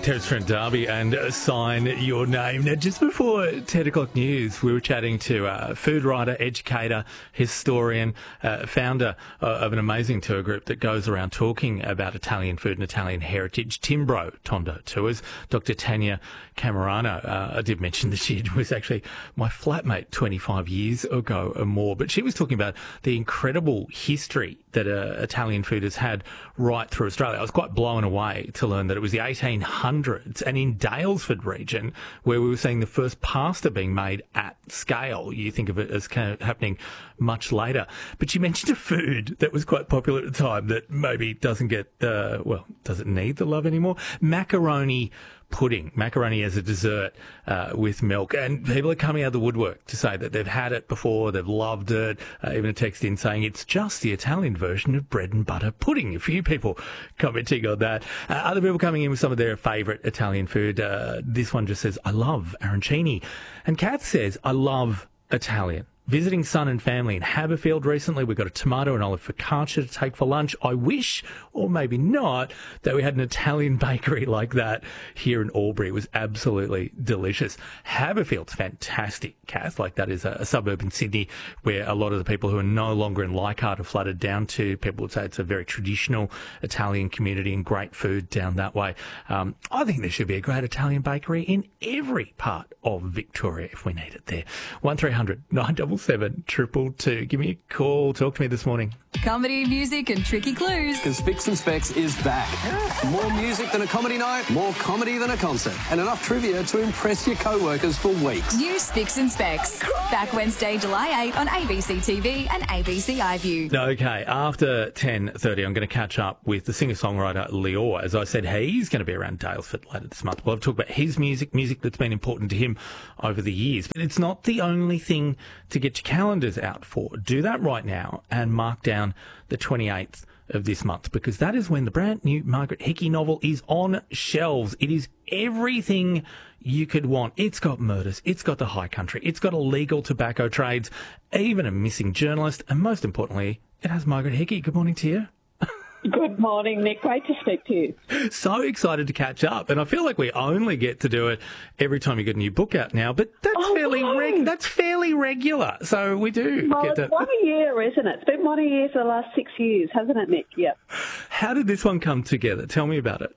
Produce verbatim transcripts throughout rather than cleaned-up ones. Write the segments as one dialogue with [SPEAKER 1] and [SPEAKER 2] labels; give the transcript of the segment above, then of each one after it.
[SPEAKER 1] Terence Trent D'Arby and uh, Sign Your Name. Now, just before ten o'clock news, we were chatting to uh, food writer, educator, historian, uh, founder uh, of an amazing tour group that goes around talking about Italian food and Italian heritage, Timbro Tondo Tours, Doctor Tania Camerano. Uh, I did mention that she was actually my flatmate twenty-five years ago or more, but she was talking about the incredible history that uh, Italian food has had right through Australia. I was quite blown away to learn that it was the eighteen hundreds and in Daylesford region where we were seeing the first pasta being made at scale. You think of it as kind of happening much later. But you mentioned a food that was quite popular at the time that maybe doesn't get, uh, well, doesn't need the love anymore. Macaroni pudding, macaroni as a dessert uh, with milk. And people are coming out of the woodwork to say that they've had it before, they've loved it. Uh, even a text in saying it's just the Italian version of bread and butter pudding. A few people commenting on that. Uh, other people coming in with some of their favourite Italian food. Uh, this one just says, I love arancini. And Kath says, I love Italian. Visiting son and family in Haberfield recently, we got a tomato and olive focaccia to take for lunch. I wish, or maybe not, that we had an Italian bakery like that here in Albury. It was absolutely delicious. Haberfield's fantastic, Kath. Like, that is a, a suburb in Sydney where a lot of the people who are no longer in Leichhardt have flooded down to. People would say it's a very traditional Italian community and great food down that way. Um, I think there should be a great Italian bakery in every part of Victoria if we need it there. one three hundred nine seven seven triple two. Give me a call. Talk to me this morning.
[SPEAKER 2] Comedy, music and tricky clues.
[SPEAKER 3] Because Spicks and Specs is back. More music than a comedy night, more comedy than a concert, and enough trivia to impress your co-workers for weeks.
[SPEAKER 2] New Spicks and Specs. Back Wednesday, July eighth on A B C T V and A B C iView.
[SPEAKER 1] Okay, after ten thirty, I'm going to catch up with the singer-songwriter Lior. As I said, he's going to be around Daylesford later this month. We'll have to talk about his music, music that's been important to him over the years. But it's not the only thing to get your calendars out for. Do that right now and mark down the twenty-eighth of this month, because that is when the brand new Margaret Hickey novel is on shelves. It is everything you could want. It's got murders, it's got the high country, it's got illegal tobacco trades, even a missing journalist, and most importantly, it has Margaret Hickey. Good morning to you.
[SPEAKER 4] Good morning, Nick. Great to speak to you.
[SPEAKER 1] So excited to catch up, and I feel like we only get to do it every time you get a new book out now, but that's
[SPEAKER 4] oh,
[SPEAKER 1] fairly
[SPEAKER 4] no.
[SPEAKER 1] reg- that's fairly regular. So we do
[SPEAKER 4] well,
[SPEAKER 1] get
[SPEAKER 4] it's
[SPEAKER 1] to...
[SPEAKER 4] one a year, isn't it? It's been one a year for the last six years, hasn't it, Nick? Yep.
[SPEAKER 1] How did this one come together? Tell me about it.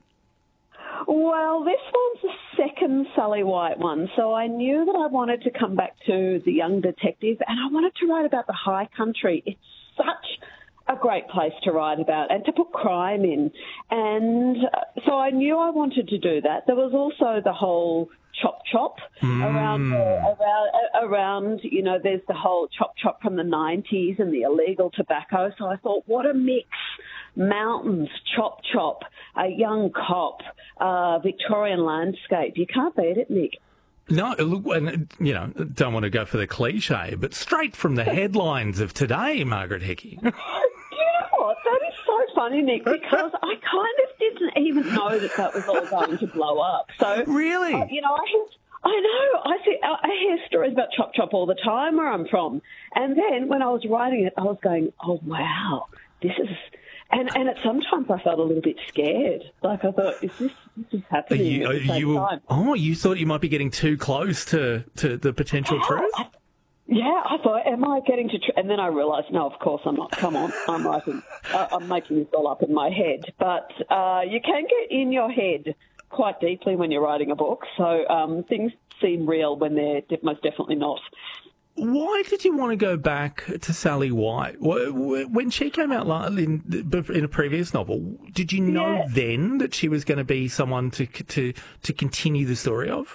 [SPEAKER 4] Well, this one's the second Sally White one, so I knew that I wanted to come back to the young detective, and I wanted to write about the high country. It's such a great place to write about and to put crime in. And so I knew I wanted to do that. There was also the whole chop chop mm. around, around, around, you know, there's the whole chop chop from the nineties and the illegal tobacco. So I thought, what a mix. Mountains, chop chop, a young cop, uh, Victorian landscape. You can't beat it, Nick.
[SPEAKER 1] No, look, and, you know, don't want to go for the cliche, but straight from the headlines of today, Margaret Hickey.
[SPEAKER 4] Do you know what? That is so funny, Nick, because I kind of didn't even know that that was all going to blow up. So
[SPEAKER 1] really,
[SPEAKER 4] uh, you know, I hear, I know. I see. I hear stories about chop chop all the time where I'm from, and then when I was writing it, I was going, "Oh wow, this is." And and at sometimes I felt a little bit scared. Like I thought, is this, this is happening
[SPEAKER 1] you,
[SPEAKER 4] at the same
[SPEAKER 1] you,
[SPEAKER 4] time?
[SPEAKER 1] Oh, you thought you might be getting too close to, to the potential
[SPEAKER 4] oh,
[SPEAKER 1] truth?
[SPEAKER 4] I, yeah, I thought, am I getting to... Tr-? And then I realised, no, of course I'm not. Come on, I'm writing. uh, I'm making this all up in my head. But uh, you can get in your head quite deeply when you're writing a book. So um, things seem real when they're most definitely not.
[SPEAKER 1] Why did you want to go back to Sally White? When she came out in, in a previous novel, did you know
[SPEAKER 4] yeah.
[SPEAKER 1] then that she was going to be someone to, to, to continue the story of?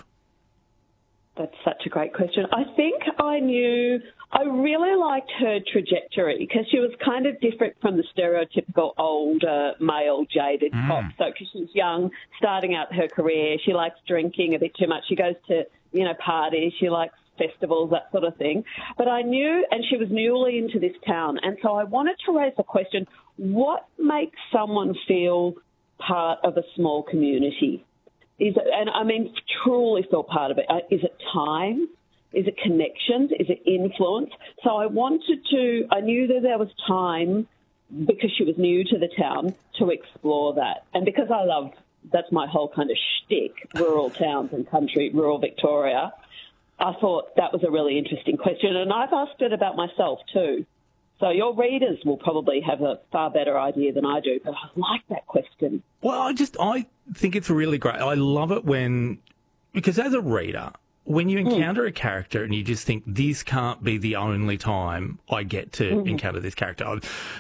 [SPEAKER 4] That's such a great question. I think I knew, I really liked her trajectory because she was kind of different from the stereotypical older male jaded
[SPEAKER 1] mm.
[SPEAKER 4] cop. So because she's young, starting out her career, she likes drinking a bit too much. She goes to, you know, parties. She likes festivals, that sort of thing. But I knew, and she was newly into this town, and so I wanted to raise the question, what makes someone feel part of a small community? Is it, and I mean, truly feel part of it. Is it time? Is it connections? Is it influence? So I wanted to, I knew that there was time, because she was new to the town, to explore that. And because I love that's my whole kind of shtick, rural towns and country, rural Victoria. I thought that was a really interesting question, and I've asked it about myself too. So your readers will probably have a far better idea than I do, but I like that question.
[SPEAKER 1] Well, I just, I think it's really great. I love it when, because as a reader, when you encounter mm. a character and you just think, this can't be the only time I get to mm. encounter this character.